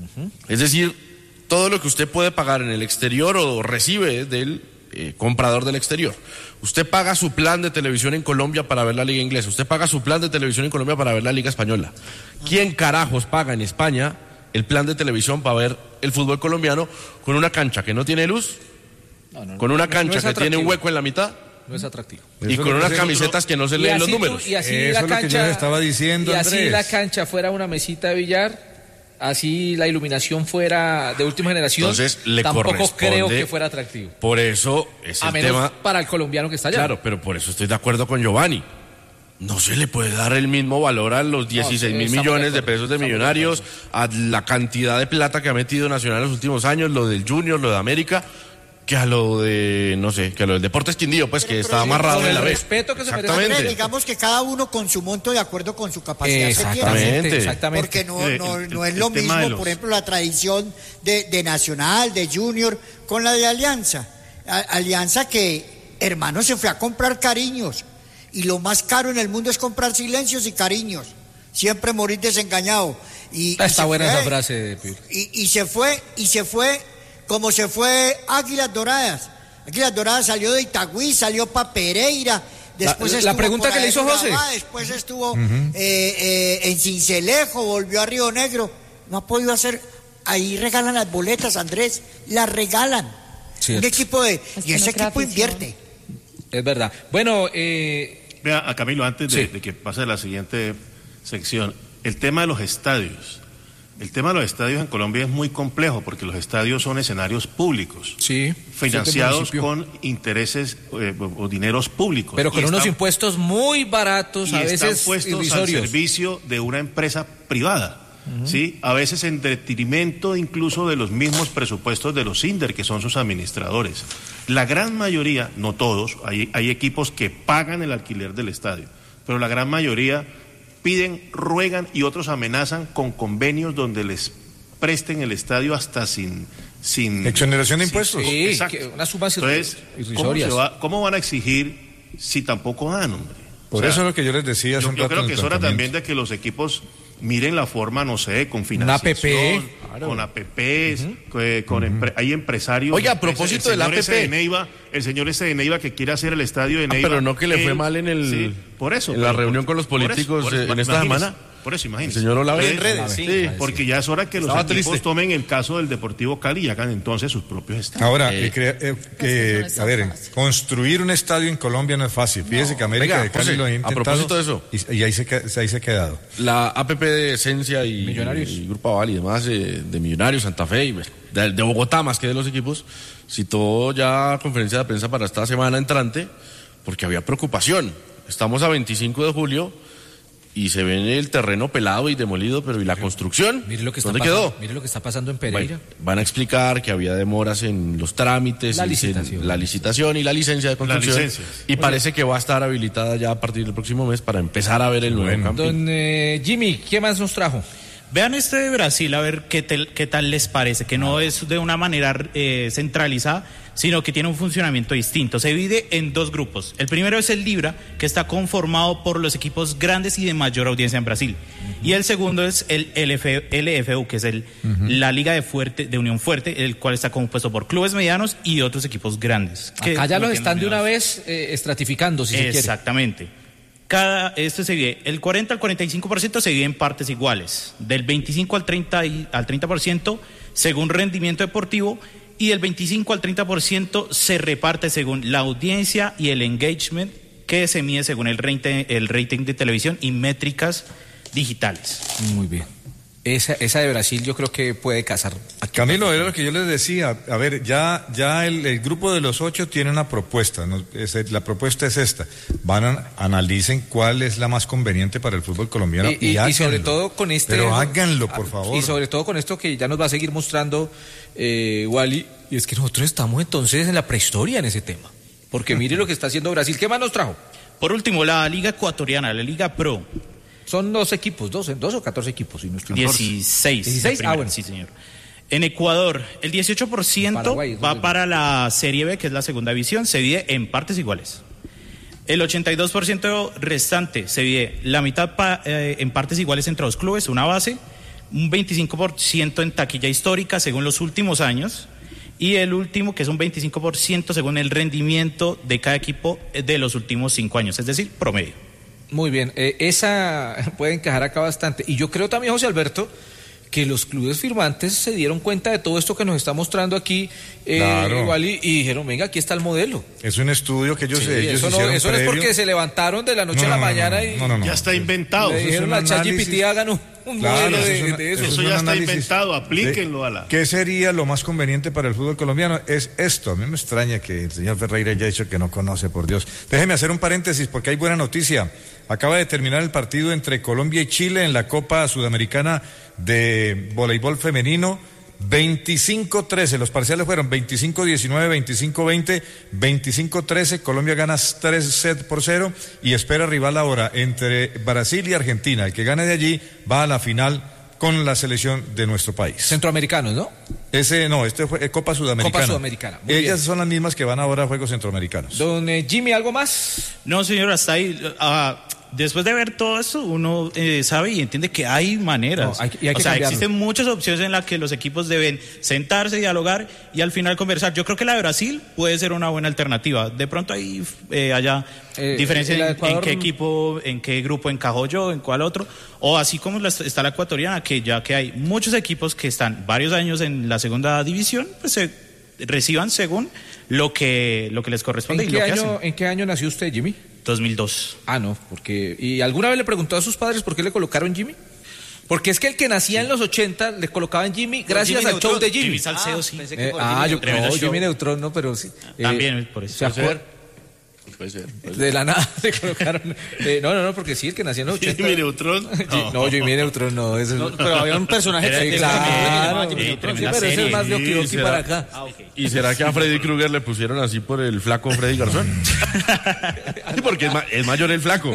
D: Es decir, todo lo que usted puede pagar en el exterior o recibe del eh, comprador del exterior. Usted paga su plan de televisión en Colombia para ver la liga inglesa. Usted paga su plan de televisión en Colombia para ver la liga española. ¿Quién carajos paga en España el plan de televisión para ver el fútbol colombiano con una cancha que no tiene luz,
G: No, no,
D: con
G: no,
D: una
G: no,
D: cancha
G: no es
D: que tiene un
G: atractivo.
D: hueco en la mitad
G: No es atractivo.
D: y
E: Eso
D: con
E: es lo
D: unas
E: que-
D: camisetas que no se
G: Y
D: leen los
G: así tú-
D: números?
G: y así
E: Eso
G: la
E: es lo que yo
G: cancha,
E: les estaba diciendo,
G: y así
E: Andrés.
G: la cancha fuera una mesita de billar, así la iluminación fuera de última generación,
D: Entonces le
G: tampoco
D: corresponde.
G: creo que fuera atractivo.
D: Por eso es
G: A
D: el
G: menos
D: tema.
G: para el colombiano que está allá.
D: Claro, pero por eso estoy de acuerdo con Giovanni. No se le puede dar el mismo valor a los dieciséis mil
G: estamos
D: millones
G: de
D: de
G: acuerdo,
D: pesos de
G: estamos de
D: millonarios, a la cantidad de plata que ha metido Nacional en los últimos años, lo del Junior, lo de América, que a lo de, no sé, que a lo del Deportes Quindío, pues que está amarrado
G: con
D: en la
G: el
D: B.
G: respeto que se merece.
I: Andrés,
D: Exactamente.
I: digamos que cada uno con su monto de acuerdo con su capacidad que tiene.
G: Exactamente,
D: Exactamente.
G: exactamente.
I: Porque no,
F: Eh,
I: no,
F: el-
I: no es
F: el
I: lo
F: tema
I: mismo,
F: de los-
I: por ejemplo, la tradición de, de Nacional, de Junior, con la de Alianza. A- Alianza que, hermano, se fue a comprar cariños. Y lo más caro en el mundo es comprar silencios y cariños. Siempre morir desengañado. Y, y
G: Está
I: se
G: buena
I: fue,
G: esa frase de Pio.
I: y, y se fue, y se fue como se fue Águilas Doradas. Águilas Doradas salió de Itagüí, salió para Pereira. Después
G: La- la
I: estuvo
G: pregunta
I: por
G: que le
I: ahí
G: hizo
I: en
G: José.
I: Urabá, después estuvo eh, eh, en Cincelejo, volvió a Río Negro. No ha podido hacer. Ahí regalan las boletas, Andrés. Las regalan.
G: Cierto.
I: Un equipo de.
A: Es
I: Y
A: que
I: ese
A: no crea
I: equipo
A: afición.
I: invierte.
G: Es verdad. Bueno, eh,
F: Vea, a Camilo, antes de,
G: Sí.
F: de que pase a la siguiente sección, el tema de los estadios. El tema de los estadios en Colombia es muy complejo porque los estadios son escenarios públicos,
G: sí.
F: financiados
G: municipio.
F: con intereses eh, o o dineros públicos.
G: Pero con
F: Y
G: unos
F: están-
G: impuestos muy baratos,
F: y
G: a
F: están
G: veces
F: puestos al
G: irrisorios.
F: servicio de una empresa privada. ¿Sí? A veces en detrimento incluso de los mismos presupuestos de los INDER, que son sus administradores. La gran mayoría, no todos, hay, hay equipos que pagan el alquiler del estadio, pero la gran mayoría piden, ruegan y otros amenazan con convenios donde les presten el estadio hasta sin sin...
E: ¿Exoneración de impuestos?
F: Sí, exacto.
G: que una suma
F: Entonces, ¿cómo, se va, ¿cómo van a exigir si tampoco dan, hombre?
E: Por
F: O sea,
E: eso es lo que yo les decía hace
F: Yo,
E: un
F: yo
E: rato
F: creo
E: en
F: que
E: el
F: es hora también
E: planteamiento.
F: de que los equipos miren la forma, no sé, con
G: Una A P P.
F: financiación, con A P Ps, uh-huh. con uh-huh. empre- hay empresarios.
D: Oye, a propósito del A P P.
F: Ese de Neiva, el señor ese de Neiva que quiere hacer el estadio de
D: Ah,
F: Neiva.
D: pero no que le fue
F: él-
D: mal en el
F: sí, por eso,
D: en la
F: pero-
D: reunión con los
F: por eso,
D: políticos
F: por eso,
D: eh, en esta
F: imagínese,
D: semana.
F: Por eso, imagínense.
D: El señor Olave.
F: En redes, sí,
D: sí.
F: porque ya es hora que los
D: Estaba
F: equipos
D: triste.
F: tomen el caso del Deportivo Cali y hagan entonces sus propios estadios.
E: Ahora,
D: Eh,
E: eh, crea- eh, que,
A: eso no
E: a ver,
A: es fácil.
E: construir un estadio en Colombia no es fácil. Fíjese que América
D: Venga,
E: de Cali
D: José,
E: lo ha
D: a
E: intentado.
D: propósito de eso.
E: Y, y ahí, se, que- ahí se ha quedado.
D: La A P P de Esencia y,
G: Millonarios.
D: y Grupo Aval y demás, eh, de Millonarios, Santa Fe y bueno, de, de Bogotá más que de los equipos, citó ya conferencia de prensa para esta semana entrante porque había preocupación. Estamos a veinticinco de julio y se ve el terreno pelado y demolido, pero ¿y la construcción?
G: Mire lo que está
D: ¿Dónde
G: pasando,
D: quedó?
G: mire lo que está pasando en Pereira.
D: Bueno, van a explicar que había demoras en los trámites,
G: La
D: y se-
G: licitación.
D: la licitación y la licencia de construcción.
F: licencia.
D: Y parece que va a estar habilitada ya a partir del próximo mes para empezar a ver el nuevo camping.
G: Don eh, Jimmy, ¿qué más nos trajo?
J: Vean este de Brasil, a ver qué, tel- qué tal les parece, que no es de una manera eh, centralizada, sino que tiene un funcionamiento distinto. Se divide en dos grupos. El primero es el Libra, que está conformado por los equipos grandes y de mayor audiencia en Brasil. Uh-huh. Y el segundo es el L F, L F U, que es el, uh-huh. la Liga de, Fuerte, de Unión Fuerte, el cual está compuesto por clubes medianos y otros equipos grandes.
G: Acá ya los están de una vez eh, estratificando, si se quiere.
J: Exactamente. Cada, esto se divide, el cuarenta al cuarenta y cinco por ciento se divide en partes iguales, del veinticinco al treinta y, al treinta por ciento según rendimiento deportivo y del veinticinco al treinta por ciento se reparte según la audiencia y el engagement que se mide según el rating, el rating de televisión y métricas digitales.
G: Muy bien. Esa, esa de Brasil yo creo que puede casar. Aquí.
E: Camilo, era lo que yo les decía. A ver, ya, ya el, el grupo de los ocho tiene una propuesta. ¿no? Es- la propuesta es esta. Van a analicen cuál es la más conveniente para el fútbol colombiano.
G: Y, y- y
E: háganlo.
G: sobre todo con este...
E: Pero háganlo, por favor.
G: Y sobre todo con esto que ya nos va a seguir mostrando eh, Wally, y es que nosotros estamos entonces en la prehistoria en ese tema. Porque mire lo que está haciendo Brasil. ¿Qué más nos trajo?
J: Por último, la Liga Ecuatoriana, la Liga Pro.
G: Son dos equipos, dos, dos o catorce equipos, si no estoy mal.
J: dieciséis.
G: dieciséis,
J: la primera,
G: ah, bueno.
J: Sí, señor. En Ecuador, el dieciocho por ciento
G: Paraguay,
J: va
G: ¿dónde?
J: para la Serie B, que es la segunda división, se divide en partes iguales. El ochenta y dos por ciento restante se divide la mitad pa- eh, en partes iguales entre los clubes, una base, un veinticinco por ciento en taquilla histórica según los últimos años, y el último, que es un veinticinco por ciento según el rendimiento de cada equipo de los últimos cinco años, es decir, promedio.
G: Muy bien, eh, esa puede encajar acá bastante. Y yo creo también, José Alberto, que los clubes firmantes se dieron cuenta de todo esto que nos está mostrando aquí, eh,
E: Claro.
G: Wally, y dijeron, venga, aquí está el modelo.
E: Es un estudio que ellos,
G: Sí,
E: ellos
G: eso no,
E: hicieron
G: eso no es
E: previo.
G: porque se levantaron de la noche
E: No,
G: a la
E: no, no,
G: mañana
E: no,
G: y
E: no, no, no.
F: Ya está inventado.
G: le
E: Eso es
G: dijeron
E: un
G: a ChatGPT,
E: análisis.
G: hagan un, un
E: Claro,
G: modelo
E: eso
G: de,
E: es una-
G: de eso.
F: Eso
E: es
F: ya
E: un
F: está
E: análisis
F: inventado,
E: de
F: aplíquenlo a la...
E: ¿Qué sería lo más conveniente para el fútbol colombiano? Es esto. A mí me extraña que el señor Ferreira haya dicho que no conoce, por Dios. Déjeme hacer un paréntesis porque hay buena noticia. Acaba de terminar el partido entre Colombia y Chile en la Copa Sudamericana de Voleibol Femenino. veinticinco trece, los parciales fueron veinticinco diecinueve, veinticinco veinte, veinticinco trece, Colombia gana tres sets por cero y espera rival ahora entre Brasil y Argentina. El que gane de allí va a la final con la selección de nuestro país.
G: Centroamericanos, ¿no?
E: Ese no, este fue eh, Copa Sudamericana.
G: Copa Sudamericana, muy
E: Ellas
G: bien.
E: son las mismas que van ahora a Juegos Centroamericanos.
G: Don eh, Jimmy, ¿algo más?
J: No, señor, hasta ahí. ah, después de ver todo esto, uno eh, sabe y entiende que hay maneras.
G: No, hay que- y hay que
J: o sea,
G: cambiarlo.
J: existen muchas opciones en las que los equipos deben sentarse, dialogar y al final conversar. Yo creo que la de Brasil puede ser una buena alternativa. De pronto hay eh, allá
G: Eh,
J: diferencia
G: la de
J: en,
G: Ecuador-
J: en qué equipo, en qué grupo encajó yo, en cuál otro. O así como la- está la ecuatoriana, que ya que hay muchos equipos que están varios años en la segunda división, pues se reciban según lo que, lo que les corresponde
G: ¿En
J: y
G: qué,
J: lo que
G: año,
J: hacen.
G: ¿En qué año nació usted, Jimmy?
J: dos mil dos.
G: Ah, no, porque... ¿Y alguna vez le preguntó a sus padres por qué le colocaron Jimmy? Porque es que el que nacía en los ochenta le colocaban Jimmy gracias
J: Jimmy
G: al show
J: Neutron,
G: de Jimmy.
J: Jimmy Salcedo,
K: Ah,
J: sí.
K: pensé que
G: Eh,
K: por
G: ah,
K: Jimmy
G: yo
J: Tremendo
G: no,
J: show.
G: Jimmy Neutron no, pero sí. Eh,
J: También, por eso.
G: ¿se acuer-
D: puede ser. Puede
G: De
D: ser.
G: la nada se colocaron. Eh, no, no, no, porque sí, el que nació en los ochenta.
F: ¿Jimmy Neutron?
G: No, no Jimmy Neutron no. Eso...
K: No, pero había un personaje
J: Era-
K: que
J: era-
G: Claro,
J: era-
G: Jimmy
J: era-
G: Neutron, sí,
J: tremenda
G: pero ese es
J: serie.
G: más de
D: Sí,
G: Okidoki
D: será-
G: para acá.
K: Ah, ok.
D: ¿Y será que a Freddy Krueger le pusieron así por el flaco Freddy Garzón? Sí, porque es, ma- es mayor el flaco.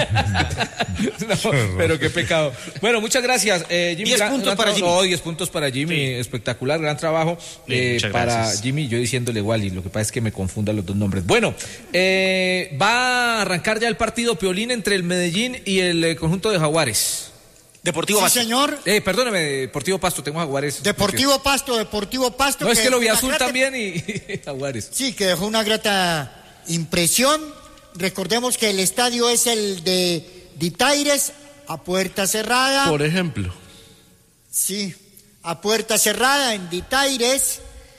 G: No, pero qué pecado. Bueno, muchas gracias. Eh, Jimmy,
K: Diez
G: gran-
K: puntos
G: gran
K: para
G: trabajo.
K: Jimmy.
G: No, diez puntos para Jimmy. Espectacular, gran trabajo.
J: Bien,
G: eh,
J: muchas
G: para
J: gracias.
G: Jimmy, yo diciéndole igual, y lo que pasa es que me confundan los dos nombres. Bueno, eh, va a arrancar ya el partido Piolín entre el Medellín y el eh, conjunto de Jaguares.
K: Deportivo
I: Sí,
K: Pasto.
I: señor.
G: Eh, perdóneme, Deportivo Pasto, tengo Jaguares.
I: Deportivo Pasto, Deportivo Pasto.
G: No, es que lo vi
I: una
G: azul
I: grata-
G: también y Jaguares.
I: Sí, que dejó una grata impresión. Recordemos que el estadio es el de Ditaires, a puerta cerrada.
D: Por ejemplo.
I: Sí, a puerta cerrada en Ditaires.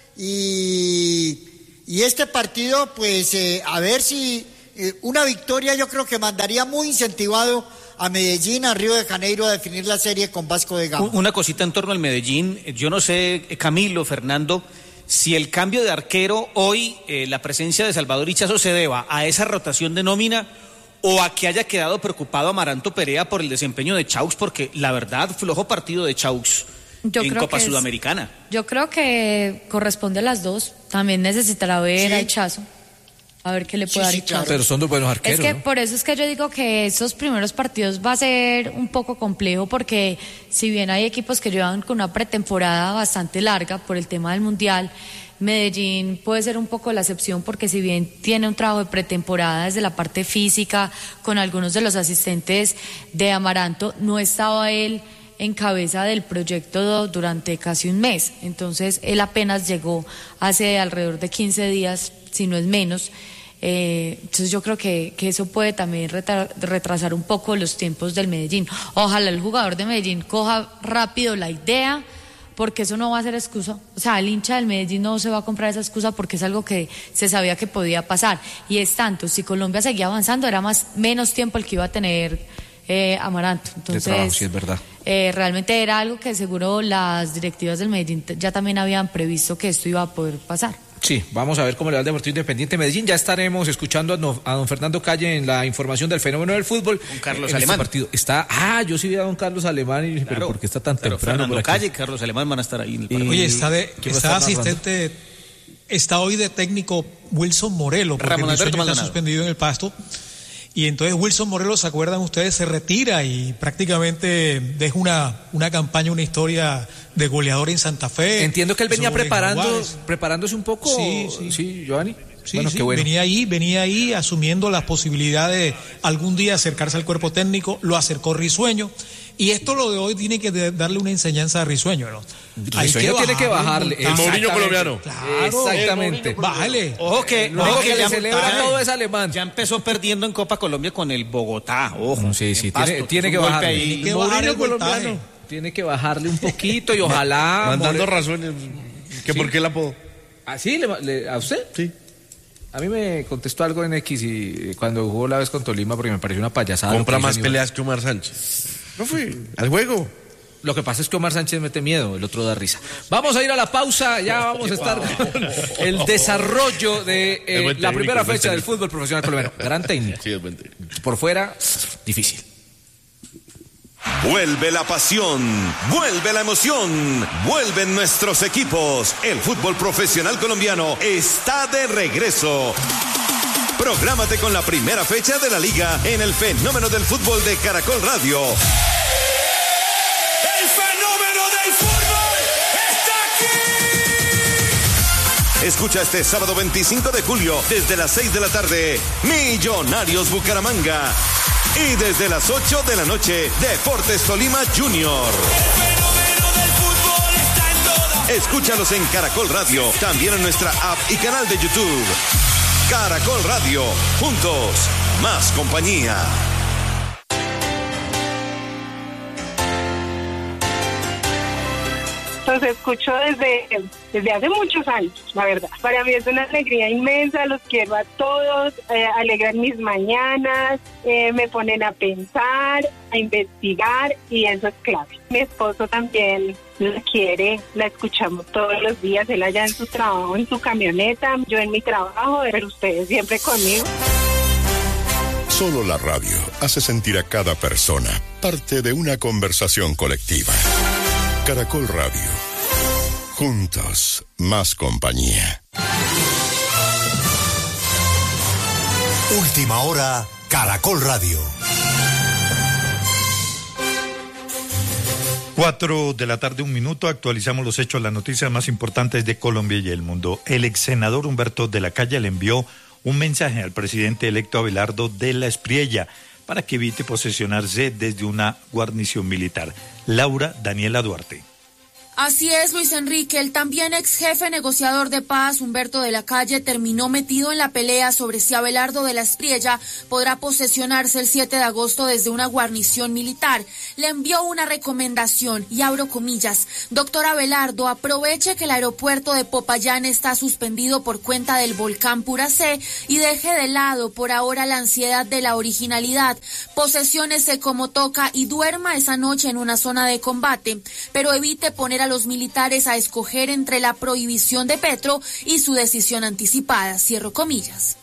I: Y, y este partido, pues, eh, a ver si eh, una victoria yo creo que mandaría muy incentivado a Medellín, a Río de Janeiro, a definir la serie con Vasco de Gama.
K: Una cosita en torno al Medellín. Yo no sé, Camilo, Fernando, si el cambio de arquero hoy, eh, la presencia de Salvador Hichazo se deba a esa rotación de nómina o a que haya quedado preocupado Amaranto Perea por el desempeño de Chaux, porque la verdad, flojo partido de Chaux
A: Yo
K: en
A: creo
K: Copa
A: que es-
K: Sudamericana.
A: Yo creo que corresponde a las dos. También necesitará ver
I: Sí.
A: a Hichazo. A ver qué le puede
I: Sí,
A: dar
I: sí,
A: Hichazo.
I: claro.
G: Pero son dos buenos
A: Es
G: arqueros.
A: que
G: ¿no?
A: por eso es que yo digo que esos primeros partidos va a ser un poco complejo porque si bien hay equipos que llevan con una pretemporada bastante larga por el tema del Mundial, Medellín puede ser un poco la excepción porque si bien tiene un trabajo de pretemporada desde la parte física con algunos de los asistentes de Amaranto, no estaba él en cabeza del proyecto durante casi un mes. Entonces él apenas llegó hace alrededor de quince días, si no es menos. Eh, entonces yo creo que, que eso puede también retra- retrasar un poco los tiempos del Medellín. Ojalá el jugador de Medellín coja rápido la idea, porque eso no va a ser excusa. O sea, el hincha del Medellín no se va a comprar esa excusa porque es algo que se sabía que podía pasar. Y es tanto, si Colombia seguía avanzando, era más menos tiempo el que iba a tener eh, Amaranto. Entonces,
G: De trabajo, sí, es verdad.
A: eh, realmente era algo que seguro las directivas del Medellín t- ya también habían previsto que esto iba a poder pasar.
G: Sí, vamos a ver cómo le va el Deportivo Independiente Medellín. Ya estaremos escuchando a, no- a don Fernando Calle en la información del fenómeno del fútbol.
K: Con Carlos
G: en
K: Alemán.
G: Este partido. Está, ah, yo sí vi a don Carlos Alemán, y, pero
K: Claro.
G: ¿por qué está tan
K: Pero
G: temprano
K: Fernando
G: por aquí?
K: Calle y Carlos Alemán van a estar ahí en el partido.
C: Oye, está, de,
G: ¿Quién va a
C: está
G: estar narrando?
C: asistente, está hoy de técnico Wilson Morelo, porque
K: Ramón
C: el
K: Alberto
C: sueño está
K: Maldonado.
C: suspendido en el Pasto. Y entonces Wilson Morelo, ¿se acuerdan ustedes? Se retira y prácticamente deja una, una campaña, una historia de goleador en Santa Fe.
G: Entiendo que él venía
C: sobre
G: preparando,
C: Jaguares.
G: preparándose un poco.
C: Sí, sí.
G: Sí, Giovanni.
C: Sí,
G: bueno,
C: sí,
G: qué bueno.
C: venía ahí, venía ahí asumiendo la posibilidad de algún día acercarse al cuerpo técnico, lo acercó Risueño, y esto lo de hoy tiene que de- darle una enseñanza a Risueño, ¿no? Hay
G: Risueño tiene que bajarle.
D: El Mourinho
G: Exactamente.
D: colombiano.
C: Claro,
G: Exactamente.
C: Bájale.
K: Ojo que,
G: No,
K: ojo
G: que
K: que
G: le
K: ya,
G: celebra
K: ya-
G: todo es alemán.
K: ya empezó perdiendo en Copa Colombia con el Bogotá. Ojo.
G: Sí, sí,
K: en Pasto,
G: tiene, tiene
K: un
G: que
K: golpe
G: bajarle.
K: ahí.
C: Tiene que bajar el
G: colombiano.
C: voltaje.
G: Tiene que bajarle un poquito y ojalá.
D: Mandando
G: More-
D: razones. ¿Que
G: Sí.
D: ¿Por qué el apodo?
G: ¿Ah, sí? ¿Le- le- ¿A usted?
D: Sí.
G: A mí me contestó algo en X y eh, cuando jugó la vez con Tolima porque me pareció una payasada.
D: Compra
G: lo que
D: más
G: hizo Aníbal.
D: peleas que Omar Sánchez. No fui al juego.
G: Lo que pasa es que Omar Sánchez mete miedo, el otro da risa. Vamos a ir a la pausa, ya vamos a estar con el desarrollo de eh,
D: Es buen
G: la
D: técnico,
G: primera
D: es buen
G: fecha del
D: técnico.
G: fútbol profesional colombiano. Gran técnico.
D: Sí, es buen técnico.
G: Por fuera, difícil.
L: Vuelve la pasión, vuelve la emoción, vuelven nuestros equipos. El fútbol profesional colombiano está de regreso. Prográmate con la primera fecha de la liga en el fenómeno del fútbol de Caracol Radio.
M: ¡El fenómeno del fútbol está aquí!
L: Escucha este sábado veinticinco de julio desde las seis de la tarde, Millonarios Bucaramanga. Y desde las ocho de la noche, Deportes Tolima Junior.
M: ¡El fenómeno del fútbol está en todas!
L: Escúchalos en Caracol Radio, también en nuestra app y canal de YouTube. Caracol Radio, juntos, más compañía.
N: Los escucho desde, desde hace muchos años, la verdad. Para mí es una alegría inmensa, los quiero a todos, eh, alegran mis mañanas, eh, me ponen a pensar, a investigar y eso es clave. Mi esposo también la quiere, la escuchamos todos los días, él allá en su trabajo, en su camioneta, yo en mi trabajo, pero ustedes siempre conmigo.
O: Solo la radio hace sentir a cada persona parte de una conversación colectiva. Caracol Radio. Juntos, más compañía.
P: Última hora, Caracol Radio.
E: Cuatro de la tarde, un minuto, actualizamos los hechos, las noticias más importantes de Colombia y el mundo. El ex senador Humberto de la Calle le envió un mensaje al presidente electo Abelardo de la Espriella para que evite posesionarse desde una guarnición militar. Laura Daniela Duarte.
Q: Así es, Luis Enrique, el también ex jefe negociador de paz, Humberto de la Calle, terminó metido en la pelea sobre si Abelardo de la Espriella podrá posesionarse el siete de agosto desde una guarnición militar. Le envió una recomendación, y abro comillas: doctor Abelardo, aproveche que el aeropuerto de Popayán está suspendido por cuenta del volcán Puracé y deje de lado por ahora la ansiedad de la originalidad. Posesiónese como toca y duerma esa noche en una zona de combate, pero evite poner a los militares a escoger entre la prohibición de Petro y su decisión anticipada. Cierro comillas.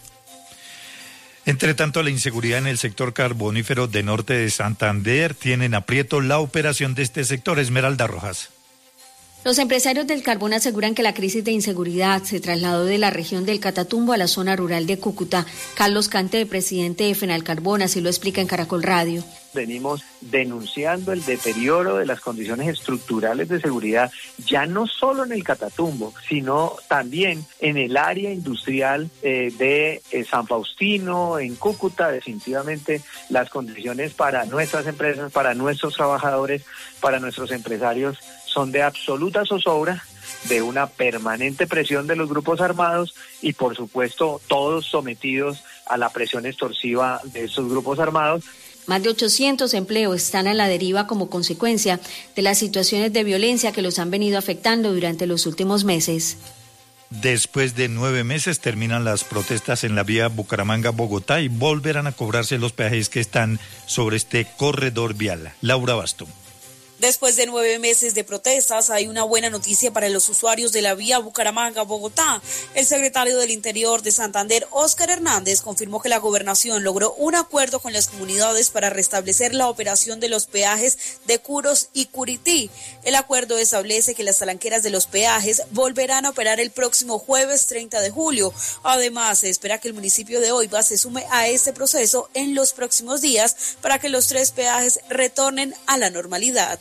E: Entre tanto, la inseguridad en el sector carbonífero de norte de Santander tiene en aprieto la operación de este sector. Esmeralda Rojas.
R: Los empresarios del carbón aseguran que la crisis de inseguridad se trasladó de la región del Catatumbo a la zona rural de Cúcuta. Carlos Cante, presidente de Fenalcarbón, así lo explica en Caracol Radio.
S: Venimos denunciando el deterioro de las condiciones estructurales de seguridad, ya no solo en el Catatumbo, sino también en el área industrial eh, de eh, San Faustino, en Cúcuta. Definitivamente las condiciones para nuestras empresas, para nuestros trabajadores, para nuestros empresarios son de absoluta zozobra, de una permanente presión de los grupos armados y, por supuesto, todos sometidos a la presión extorsiva de estos grupos armados.
R: Más de ochocientos empleos están a la deriva como consecuencia de las situaciones de violencia que los han venido afectando durante los últimos meses.
E: Después de nueve meses terminan las protestas en la vía Bucaramanga-Bogotá y volverán a cobrarse los peajes que están sobre este corredor vial. Laura Basto.
T: Después de nueve meses de protestas, hay una buena noticia para los usuarios de la vía Bucaramanga-Bogotá. El secretario del Interior de Santander, Óscar Hernández, confirmó que la gobernación logró un acuerdo con las comunidades para restablecer la operación de los peajes de Curos y Curití. El acuerdo establece que las talanqueras de los peajes volverán a operar el próximo jueves treinta de julio. Además, se espera que el municipio de Oiva se sume a este proceso en los próximos días para que los tres peajes retornen a la normalidad.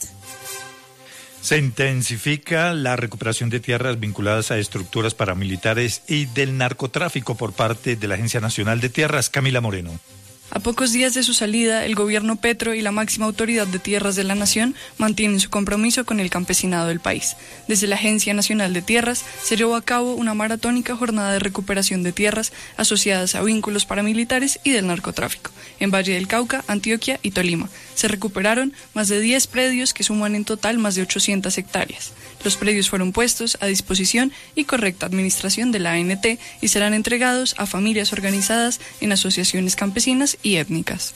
E: Se intensifica la recuperación de tierras vinculadas a estructuras paramilitares y del narcotráfico por parte de la Agencia Nacional de Tierras. Camila Moreno.
U: A pocos días de su salida, el gobierno Petro y la máxima autoridad de tierras de la nación mantienen su compromiso con el campesinado del país. Desde la Agencia Nacional de Tierras se llevó a cabo una maratónica jornada de recuperación de tierras asociadas a vínculos paramilitares y del narcotráfico, en Valle del Cauca, Antioquia y Tolima. Se recuperaron más de diez predios que suman en total más de ochocientas hectáreas. Los predios fueron puestos a disposición y correcta administración de la A N T y serán entregados a familias organizadas en asociaciones campesinas y étnicas.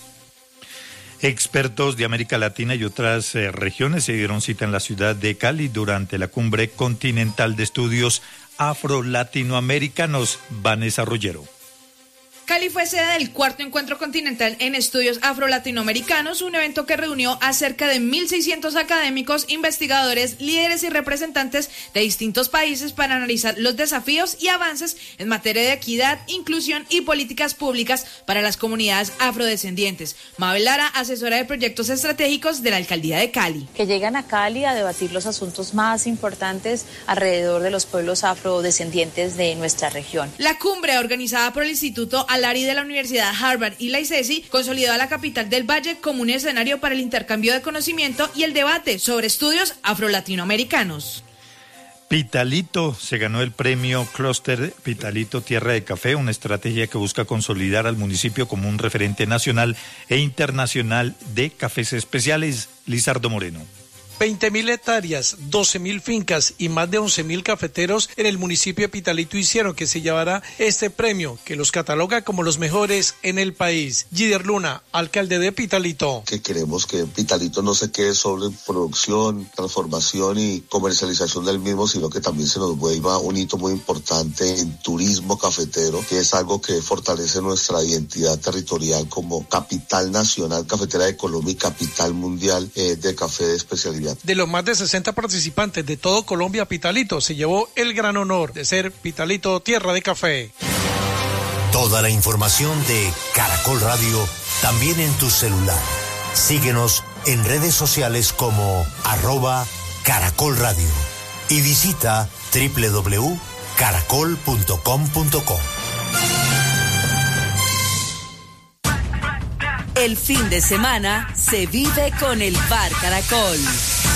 E: Expertos de América Latina y otras eh, regiones se dieron cita en la ciudad de Cali durante la Cumbre Continental de Estudios Afro-Latinoamericanos. Vanessa Rollero.
V: Cali fue sede del cuarto encuentro continental en estudios afro-latinoamericanos, un evento que reunió a cerca de mil seiscientos académicos, investigadores, líderes y representantes de distintos países para analizar los desafíos y avances en materia de equidad, inclusión y políticas públicas para las comunidades afrodescendientes. Mabel Lara, asesora de proyectos estratégicos de la Alcaldía de Cali.
W: Que llegan a Cali a debatir los asuntos más importantes alrededor de los pueblos afrodescendientes de nuestra región.
V: La cumbre, organizada por el Instituto Alari de la Universidad Harvard y la I C E S I, consolidó a la capital del Valle como un escenario para el intercambio de conocimiento y el debate sobre estudios afro-latinoamericanos.
E: Pitalito se ganó el premio Clúster Pitalito Tierra de Café, una estrategia que busca consolidar al municipio como un referente nacional e internacional de cafés especiales. Lizardo Moreno.
B: veinte mil hectáreas, doce mil fincas y más de once mil cafeteros en el municipio de Pitalito hicieron que se llevara este premio, que los cataloga como los mejores en el país. Gider Luna, alcalde de Pitalito.
F: Que queremos que Pitalito no se quede solo en producción, transformación y comercialización del mismo, sino que también se nos vuelva un hito muy importante en turismo cafetero, que es algo que fortalece nuestra identidad territorial como capital nacional cafetera de Colombia y capital mundial eh, de café de especialidad.
B: De los más de sesenta participantes de todo Colombia, Pitalito se llevó el gran honor de ser Pitalito tierra de café.
P: Toda la información de Caracol Radio también en tu celular. Síguenos en redes sociales como arroba Caracol Radio y visita doble u doble u doble u punto caracol punto com punto co.
H: El fin de semana se vive con el Bar Caracol.